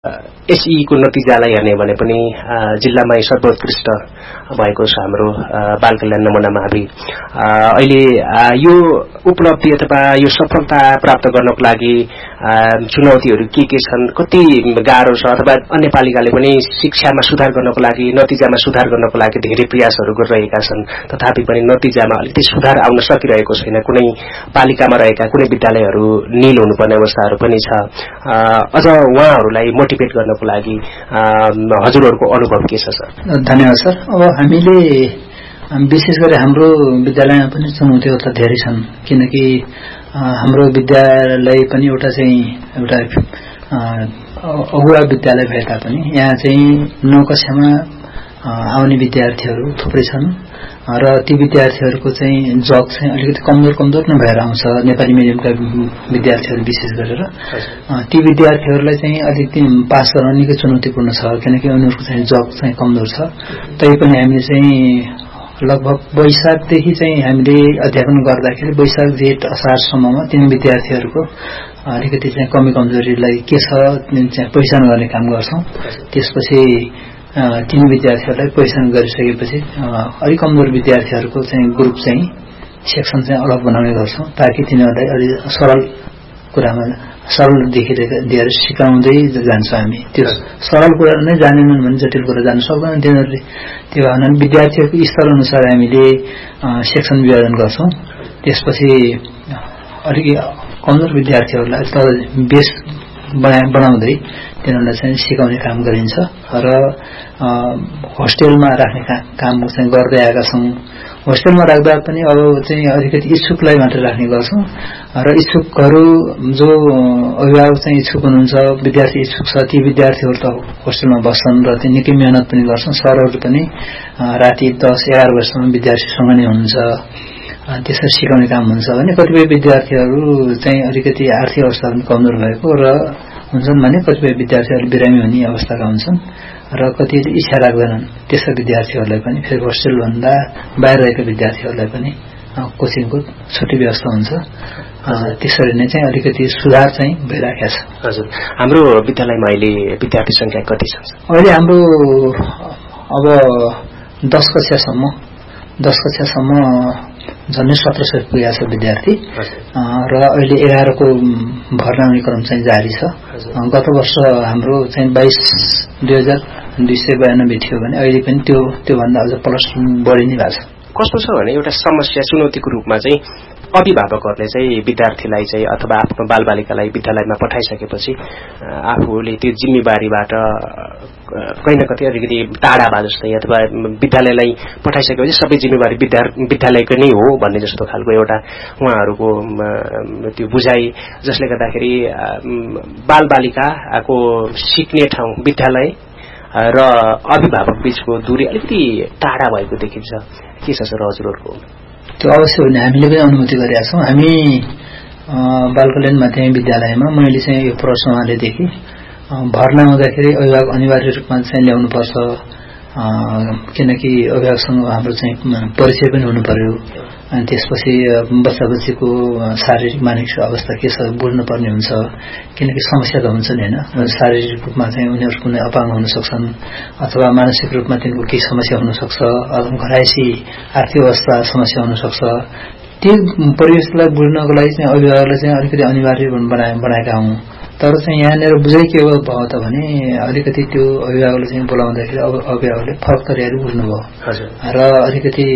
एसई को नतिजालाई हेर्ने भने पनि जिल्लामै सर्वोत्कृष्ट भएको छ हाम्रो बाल कल्याण नमुना मावि। अहिले यो उपलब्धि अथवा यो सफलता प्राप्त गर्नको लागि चुनौतीहरू के छन्, कति गाह्रो छ, अथवा अन्य पालिकाले पनि शिक्षामा सुधार गर्नको लागि, नतिजामा सुधार गर्नको लागि धेरै प्रयासहरू गरिरहेका छन्, तथापि पनि नतिजामा अलिकति सुधार आउन सकिरहेको छैन। कुनै पालिकामा रहेका कुनै विद्यालयहरू नील हुनुपर्ने अवस्थाहरू पनि छ। अझ उहाँहरूलाई मोटिभेट गर्नको लागि हजुरहरूको अनुभव के छ सर? धन्यवाद सर। अब हामीले विशेष गरी हाम्रो विद्यालयमा पनि चुनौतीहरू त धेरै छन्, किनकि हाम्रो विद्यालय पनि एउटा अगुवा विद्यालय भए तापनि यहाँ चाहिँ 9 कक्षामा आउने विद्यार्थीहरू थुप्रै छन् र ती विद्यार्थीहरूको चाहिँ जग चाहिँ अलिकति कमजोर नै भएर आउँछ। नेपाली मिडियमका विद्यार्थीहरू विशेष गरेर ती विद्यार्थीहरूलाई चाहिँ अलिकति पास गर्न निकै चुनौतीपूर्ण छ, किनकि उनीहरूको चाहिँ जग चाहिँ कमजोर छ। तैपनि हामीले चाहिँ लगभग वैशाखदेखि चाहिँ हामीले अध्यापन गर्दाखेरि वैशाख जेठ असारसम्ममा तीन विद्यार्थीहरूको अलिकति चाहिँ कमी कमजोरीलाई के छ चाहिँ पहिचान गर्ने काम गर्छौं। त्यसपछि तीन विद्यार्थीहरूलाई पहिचान गरिसकेपछि अलि कमजोर विद्यार्थीहरूको चाहिँ ग्रुप चाहिँ सेक्सन चाहिँ अलग बनाउने गर्छौं, ताकि तिनीहरूलाई अलि सरल कुरामा सरलदेखि दिएर सिकाउँदै जान्छौं। हामी त्यो सरल कुरा नै जानेनन् भने जटिल कुरा जान्न सक्दैन तिनीहरूले। त्यो भएन विद्यार्थीहरूको स्तर अनुसार हामीले सेक्सन विभाजन गर्छौं। त्यसपछि अलि कमजोर विद्यार्थीहरूलाई तल बेस बनाउँदै तिनीहरूलाई चाहिँ सिकाउने काम गरिन्छ र होस्टेलमा राख्ने काम चाहिँ गर्दै आएका छौं। होस्टेलमा राख्दा पनि अब चाहिँ अलिकति इच्छुकलाई मात्र राख्ने गर्छौं र इच्छुकहरू जो अभिभावक चाहिँ इच्छुक हुनुहुन्छ, विद्यार्थी इच्छुक छ, ती विद्यार्थीहरू त होस्टेलमा बस्छन् र ती निकै मेहनत पनि गर्छन्। सरहरू पनि राति 10-11 बजेसम्म विद्यार्थीसँग नै हुनुहुन्छ, त्यसरी सिकाउने काम हुन्छ। भने कतिपय विद्यार्थीहरू चाहिँ अलिकति आर्थिक अवस्था पनि कमजोर भएको र हुन्छन् भने कतिपय विद्यार्थीहरू बिरामी हुने अवस्थाका हुन्छन् र कतिले इच्छा राख्दैनन्। त्यस्ता विद्यार्थीहरूलाई पनि फेरि होस्टेल भन्दा बाहिर रहेका विद्यार्थीहरूलाई पनि कोचिङको छुट्टी व्यवस्था हुन्छ। त्यसरी नै चाहिँ अलिकति सुधार चाहिँ भइरहेको छ। हजुर, हाम्रो विद्यालयमा अहिले विद्यार्थी संख्या कति छ? अहिले हाम्रो अब 10 कक्षासम्म झन्डै 1700 पुगेका छ विद्यार्थी र अहिले 11 को भर्ना हुने क्रम चाहिँ जारी छ। गत वर्ष हाम्रो चाहिँ 22,292 थियो भने अहिले पनि त्यो भन्दा अझ प्लस बढी नै भएको छ। कस्तो छ भने एउटा समस्या चुनौतीको रूपमा चाहिँ अभिभावकहरूले चाहिँ विद्यार्थीलाई चाहिँ अथवा आफ्नो बालबालिकालाई विद्यालयमा पठाइसकेपछि आफूले त्यो जिम्मेवारीबाट कहीं न कहीं अलिकति टाढा भए जस्तै, अथवा विद्यालयलाई पठाइसकेपछि सबै जिम्मेवारी विद्यालयको नै हो भन्ने जस्तो खालको एउटा उहाँहरूको त्यो बुझाइ, जसले गर्दाखेरि बालबालिकाको सिक्ने ठाउँ विद्यालय र अभिभावक बीचको दूरी अलिकति टाढा भएको देखिन्छ। के छ सर हजुरहरूको? त्यो अवश्य हो नि, हामीले पनि अनुभूति गरेका छौं। हामी बाल कल्याण माध्यमिक विद्यालयमा मैले चाहिँ यो प्रश्नवालेदेखि भर्ना हुँदाखेरि अभिभावक अनिवार्य रूपमा चाहिँ ल्याउनुपर्छ, किनकि अभिभावकसँग हाम्रो चाहिँ परिचय पनि हुनु पर्यो। अनि त्यसपछि बच्चा बच्चीको शारीरिक मानसिक अवस्था के छ बुझ्नुपर्ने हुन्छ, किनकि समस्या त हुन्छ नि हैन। शारीरिक रूपमा चाहिँ उनीहरू कुनै अपाङ्ग हुन सक्छन् अथवा मानसिक रूपमा तिनको केही समस्या हुन सक्छ, अथवा घरायसी आर्थिक अवस्था समस्या हुन सक्छ। त्यो परिवेशलाई बुझ्नको लागि चाहिँ अभिभावकलाई चाहिँ अलिकति अनिवार्य बनाएका हौं। तर चाहिँ यहाँनिर बुझाइ के भयो त भने अलिकति त्यो अभिभावकले चाहिँ बोलाउँदाखेरि अभिभावकले फरक तरिकाले बुझ्नुभयो र अलिकति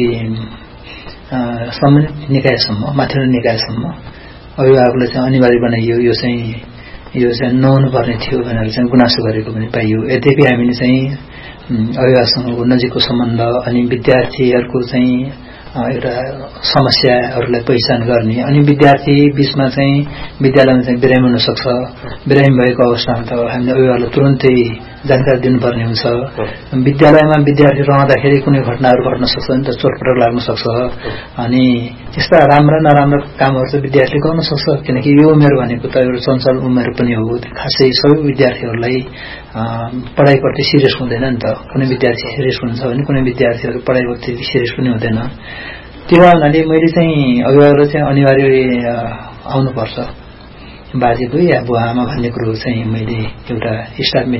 सम्बन्धित निकायसम्म माथिल्लो निकायसम्म अभिभावकले चाहिँ अनिवार्य बनाइयो। यो चाहिँ नहुनु पर्ने थियो भनेर चाहिँ गुनासो गरेको पनि पाइयो। यद्यपि हामीले चाहिँ अभिभावकसँगको नजिकको सम्बन्ध अनि विद्यार्थीहरूको चाहिँ एउटा समस्याहरूलाई पहिचान गर्ने, अनि विद्यार्थी बीचमा चाहिँ विद्यालयमा चाहिँ बिरामी हुन सक्छ। बिरामी भएको अवस्थामा त हामीले अभिभावकलाई तुरुन्तै जानकारी दिनुपर्ने हुन्छ। विद्यालयमा विद्यार्थी रहँदाखेरि कुनै घटनाहरू घट्न सक्छ नि त, चोटपटक लाग्न सक्छ। अनि त्यस्ता राम्रा नराम्रा कामहरू चाहिँ विद्यार्थीले गर्न सक्छ, किनकि यो उमेर भनेको त एउटा चञ्चल उमेर पनि हो। खासै सबै विद्यार्थीहरूलाई पढाइप्रति सिरियस हुँदैन नि त। कुनै विद्यार्थी सिरियस हुन्छ भने कुनै विद्यार्थीहरू पढाइप्रति सिरियस पनि हुँदैन। त्यो हुनाले मैले चाहिँ अभिभावकलाई चाहिँ अनिवार्य आउनुपर्छ बाजे दुई या बुवा आमा भन्ने कुरो चाहिँ मैले एउटा स्टाफ